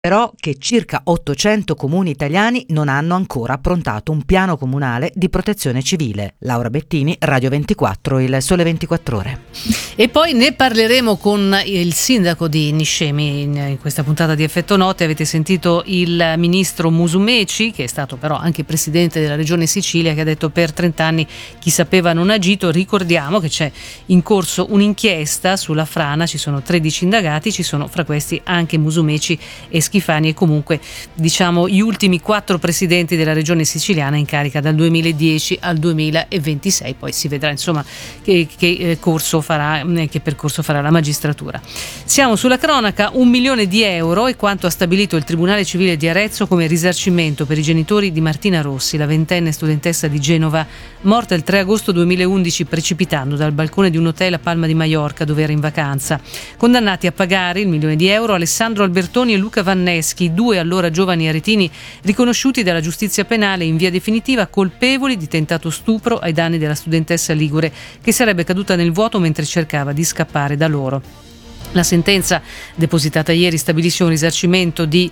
però che circa 800 comuni italiani non hanno ancora approntato un piano comunale di protezione civile. Laura Bettini, Radio 24, Il Sole 24 Ore. E poi ne parleremo con il sindaco di Niscemi in questa puntata di Effetto Notte. Avete sentito il ministro Musumeci, che è stato però anche presidente della regione Sicilia, che ha detto per 30 anni chi sapeva non ha agito. Ricordiamo che c'è in corso un'inchiesta sulla frana, ci sono 13 indagati, ci sono fra questi anche Musumeci e Schifani, e comunque diciamo gli ultimi 4 presidenti della regione siciliana in carica dal 2010 al 2026. Poi si vedrà insomma che percorso farà la magistratura. Siamo sulla cronaca. 1 milione di euro è quanto ha stabilito il Tribunale Civile di Arezzo come risarcimento per i genitori di Martina Rossi, la ventenne studentessa di Genova, morta il 3 agosto 2011 precipitando dal balcone di un hotel a Palma di Maiorca dove era in vacanza. Condannati a pagare il 1 milione di euro Alessandro Albertoni e Luca Vanneschi, 2 allora giovani aretini riconosciuti dalla giustizia penale in via definitiva colpevoli di tentato stupro ai danni della studentessa ligure che sarebbe caduta nel vuoto mentre cercava di scappare da loro. La sentenza depositata ieri stabilisce un risarcimento di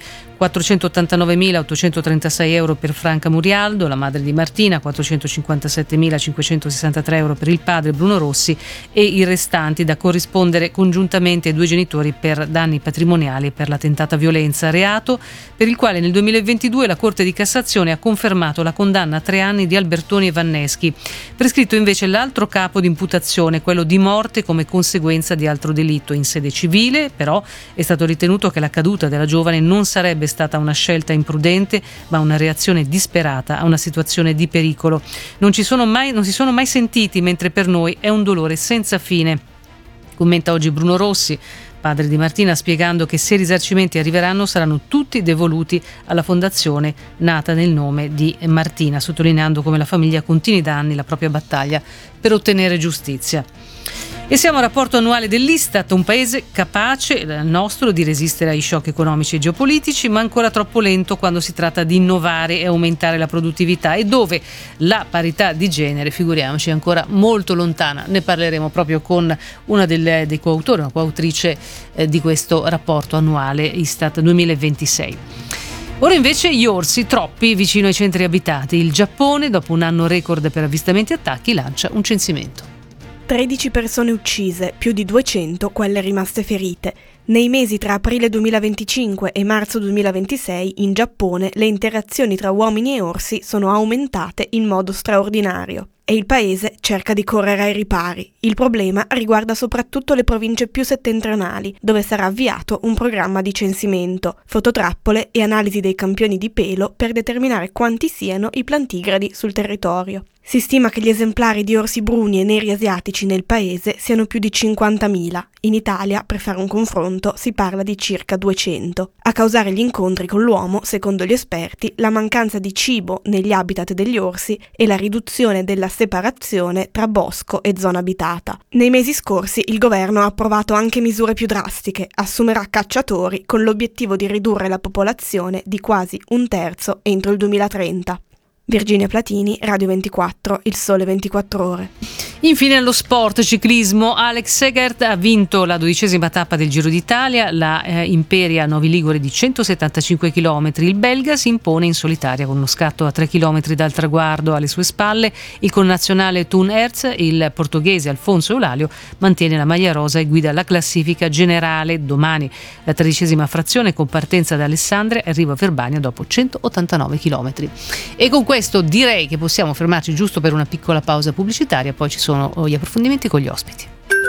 489.836 euro per Franca Murialdo, la madre di Martina, 457.563 euro per il padre Bruno Rossi e i restanti da corrispondere congiuntamente ai 2 genitori per danni patrimoniali e per la tentata violenza, reato per il quale nel 2022 la Corte di Cassazione ha confermato la condanna a 3 anni di Albertoni e Vanneschi. Prescritto invece l'altro capo di imputazione, quello di morte come conseguenza di altro delitto. In sede civile, però, è stato ritenuto che la caduta della giovane non sarebbe stata una scelta imprudente, ma una reazione disperata a una situazione di pericolo. Non si sono mai sentiti, mentre per noi è un dolore senza fine. Commenta oggi Bruno Rossi, padre di Martina, spiegando che se i risarcimenti arriveranno saranno tutti devoluti alla fondazione nata nel nome di Martina, sottolineando come la famiglia continui da anni la propria battaglia per ottenere giustizia. E siamo al rapporto annuale dell'Istat, un paese capace, il nostro, di resistere agli shock economici e geopolitici, ma ancora troppo lento quando si tratta di innovare e aumentare la produttività, e dove la parità di genere, figuriamoci, è ancora molto lontana. Ne parleremo proprio con una dei coautori, una coautrice di questo rapporto annuale Istat 2026. Ora invece gli orsi, troppi vicino ai centri abitati. Il Giappone, dopo un anno record per avvistamenti e attacchi, lancia un censimento. 13 persone uccise, più di 200 quelle rimaste ferite. Nei mesi tra aprile 2025 e marzo 2026 in Giappone le interazioni tra uomini e orsi sono aumentate in modo straordinario e il paese cerca di correre ai ripari. Il problema riguarda soprattutto le province più settentrionali, dove sarà avviato un programma di censimento, fototrappole e analisi dei campioni di pelo per determinare quanti siano i plantigradi sul territorio. Si stima che gli esemplari di orsi bruni e neri asiatici nel paese siano più di 50.000. In Italia, per fare un confronto, si parla di circa 200. A causare gli incontri con l'uomo, secondo gli esperti, la mancanza di cibo negli habitat degli orsi e la riduzione della separazione tra bosco e zona abitata. Nei mesi scorsi il governo ha approvato anche misure più drastiche, assumerà cacciatori con l'obiettivo di ridurre la popolazione di quasi 1/3 entro il 2030. Virginia Platini, Radio 24, Il Sole 24 Ore. Infine allo sport, ciclismo, Alex Segert ha vinto la 12ª tappa del Giro d'Italia, la Imperia Novi Ligure di 175 km. Il belga si impone in solitaria con uno scatto a 3 km dal traguardo alle sue spalle. Il connazionale Toon Aerts, il portoghese Alfonso Eulalio, mantiene la maglia rosa e guida la classifica generale. Domani la 13ª frazione con partenza da Alessandria e arrivo a Verbania dopo 189 km. E con questo direi che possiamo fermarci giusto per una piccola pausa pubblicitaria, poi ci sono gli approfondimenti con gli ospiti.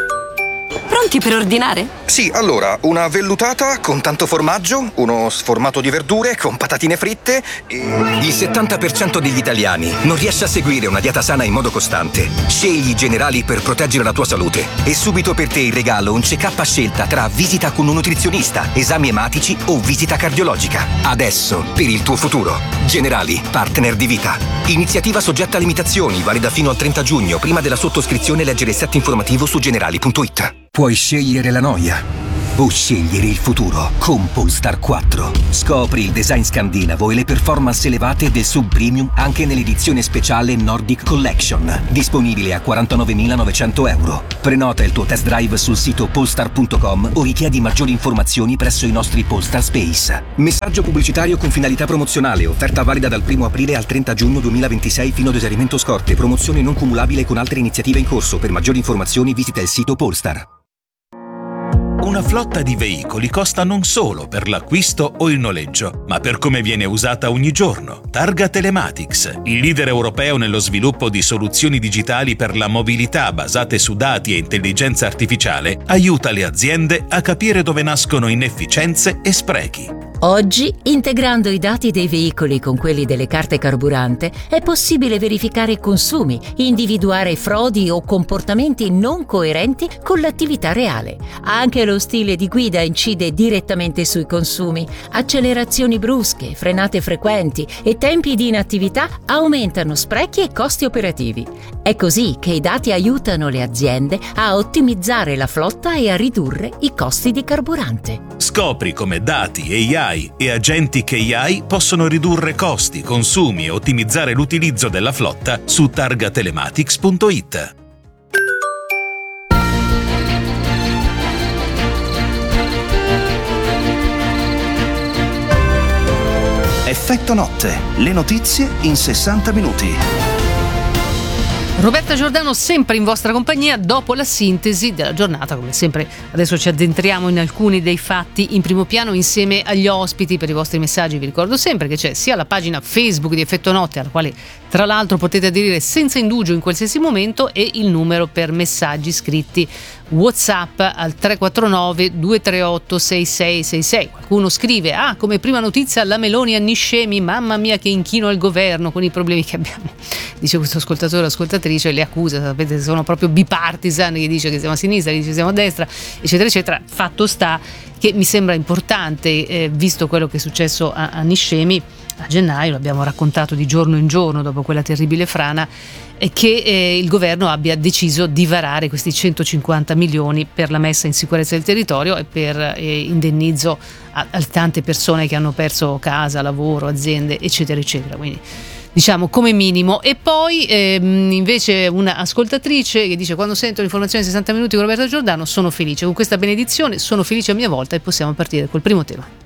Pronti per ordinare? Sì, allora, una vellutata con tanto formaggio, uno sformato di verdure con patatine fritte e... Il 70% degli italiani non riesce a seguire una dieta sana in modo costante. Scegli i Generali per proteggere la tua salute. E subito per te in regalo un check-up a scelta tra visita con un nutrizionista, esami ematici o visita cardiologica. Adesso, per il tuo futuro. Generali, partner di vita. Iniziativa soggetta a limitazioni, valida fino al 30 giugno. Prima della sottoscrizione leggere il set informativo su generali.it. Puoi scegliere la noia o scegliere il futuro con Polestar 4. Scopri il design scandinavo e le performance elevate del sub premium anche nell'edizione speciale Nordic Collection, disponibile a 49.900 euro. Prenota il tuo test drive sul sito polestar.com o richiedi maggiori informazioni presso i nostri Polestar Space. Messaggio pubblicitario con finalità promozionale, offerta valida dal 1 aprile al 30 giugno 2026 fino ad esaurimento scorte, promozione non cumulabile con altre iniziative in corso. Per maggiori informazioni visita il sito Polestar. Una flotta di veicoli costa non solo per l'acquisto o il noleggio, ma per come viene usata ogni giorno. Targa Telematics, il leader europeo nello sviluppo di soluzioni digitali per la mobilità basate su dati e intelligenza artificiale, aiuta le aziende a capire dove nascono inefficienze e sprechi. Oggi, integrando i dati dei veicoli con quelli delle carte carburante, è possibile verificare consumi, individuare frodi o comportamenti non coerenti con l'attività reale. Anche lo stile di guida incide direttamente sui consumi. Accelerazioni brusche, frenate frequenti e tempi di inattività aumentano sprechi e costi operativi. È così che i dati aiutano le aziende a ottimizzare la flotta e a ridurre i costi di carburante. Scopri come dati, AI e agenti AI possono ridurre costi, consumi e ottimizzare l'utilizzo della flotta su targatelematics.it. Effetto notte, le notizie in 60 minuti. Roberta Giordano sempre in vostra compagnia dopo la sintesi della giornata. Come sempre adesso ci addentriamo in alcuni dei fatti in primo piano insieme agli ospiti. Per i vostri messaggi vi ricordo sempre che c'è sia la pagina Facebook di Effetto Notte, alla quale tra l'altro potete aderire senza indugio in qualsiasi momento, e il numero per messaggi scritti WhatsApp al 349 238 6666. Qualcuno scrive: come prima notizia la Meloni a Niscemi, mamma mia che inchino al governo con i problemi che abbiamo. Dice questo ascoltatore o ascoltatrice, le accusa, sapete, sono proprio bipartisan, gli dice che siamo a sinistra, gli dice che siamo a destra, eccetera eccetera. Fatto sta che mi sembra importante, visto quello che è successo a Niscemi a gennaio, l'abbiamo raccontato di giorno in giorno dopo quella terribile frana, che il governo abbia deciso di varare questi 150 milioni per la messa in sicurezza del territorio e per indennizzo a tante persone che hanno perso casa, lavoro, aziende, eccetera eccetera. Quindi diciamo come minimo. E poi invece una ascoltatrice che dice: quando sento l'informazione in 60 minuti con Roberta Giordano sono felice, con questa benedizione sono felice a mia volta, e possiamo partire col primo tema.